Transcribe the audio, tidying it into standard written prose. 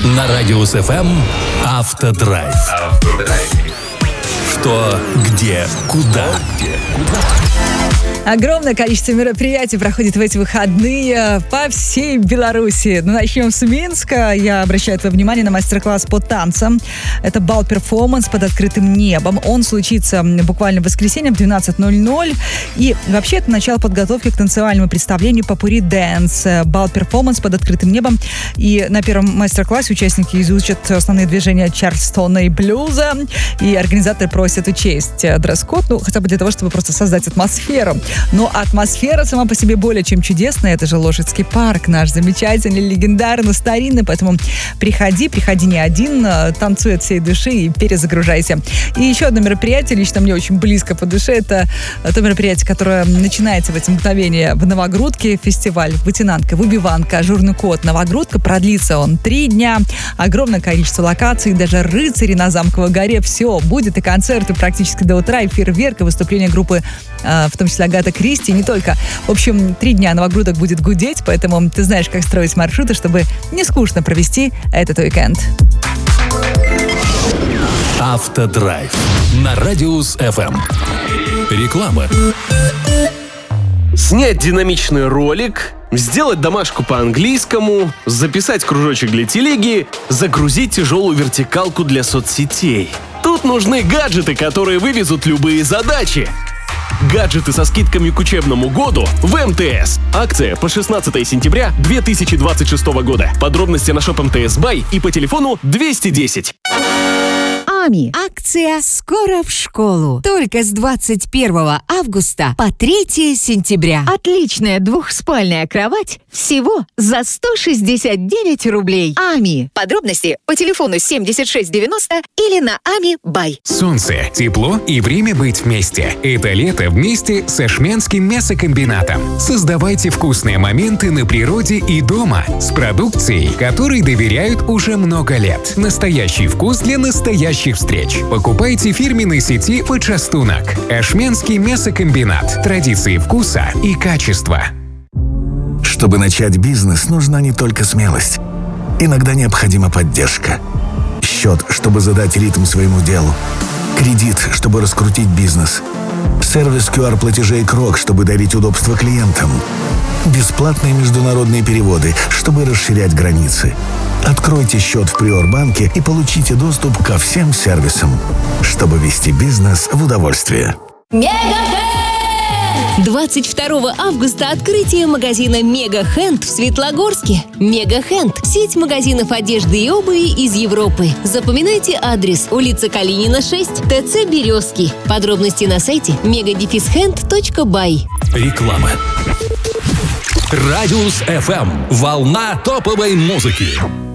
На Радиус ФМ Автодрайв. Что, где, куда? Огромное количество мероприятий проходит в эти выходные по всей Беларуси. Начнем с Минска. Я обращаю твое внимание на мастер-класс по танцам. Это бал-перформанс под открытым небом. Он случится буквально в воскресенье в 12:00. И вообще это начало подготовки к танцевальному представлению «Попурри Дэнс». Бал-перформанс под открытым небом. И на первом мастер-классе участники изучат основные движения чарльстона и блюза. И организаторы просят учесть дресс-код, хотя бы для того, чтобы просто создать атмосферу. Но атмосфера сама по себе более чем чудесная. Это же Лошадский парк, наш замечательный, легендарный, старинный. Поэтому приходи не один, танцуй от всей души и перезагружайся. И еще одно мероприятие, лично мне очень близко по душе, это то мероприятие, которое начинается в эти мгновения в Новогрудке. Фестиваль «Вытянанка», «Выбиванка», «Ажурный кот». Новогрудка, продлится он 3 дня. Огромное количество локаций, даже рыцари на Замковой горе. Все будет, и концерты практически до утра, и фейерверк, и выступления группы, в том числе Агата Кристи, не только. В общем, 3 дня Новогрудок будет гудеть, поэтому ты знаешь, как строить маршруты, чтобы не скучно провести этот уикенд. Автодрайв на Радиус ФМ. Реклама. Снять динамичный ролик, сделать домашку по английскому, записать кружочек для телеги, загрузить тяжелую вертикалку для соцсетей. Тут нужны гаджеты, которые вывезут любые задачи. Гаджеты со скидками к учебному году в МТС. Акция по 16 сентября 2026 года. Подробности на Shop МТС Бай и по телефону 210. АМИ. Акция «Скоро в школу». Только с 21 августа по 3 сентября. Отличная двухспальная кровать всего за 169 рублей. АМИ. Подробности по телефону 7690 или на АМИ Бай. Солнце, тепло и время быть вместе. Это лето вместе с Ашмянским мясокомбинатом. Создавайте вкусные моменты на природе и дома с продукцией, которой доверяют уже много лет. Настоящий вкус для настоящих встреч. Покупайте фирменной сети «Почастунок». Ашмянский мясокомбинат. Традиции вкуса и качества. Чтобы начать бизнес, нужна не только смелость. Иногда необходима поддержка. Счет, чтобы задать ритм своему делу. Кредит, чтобы раскрутить бизнес. Сервис QR-платежей «Крок», чтобы дарить удобство клиентам. Бесплатные международные переводы, чтобы расширять границы. Откройте счет в Приорбанке и получите доступ ко всем сервисам, чтобы вести бизнес в удовольствие. 22 августа открытие магазина «Мега Хенд» в Светлогорске. «Мега Хенд» – сеть магазинов одежды и обуви из Европы. Запоминайте адрес: улица Калинина, 6, ТЦ «Березки». Подробности на сайте mega-hand.by. Реклама. Радиус ФМ. Волна топовой музыки.